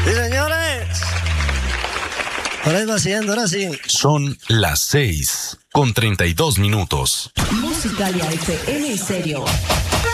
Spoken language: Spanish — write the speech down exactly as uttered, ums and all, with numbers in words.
Sí, señores. Ahora iba haciendo, ahora sí. Son las seis con treinta y dos minutos. Musicalia F M Estéreo.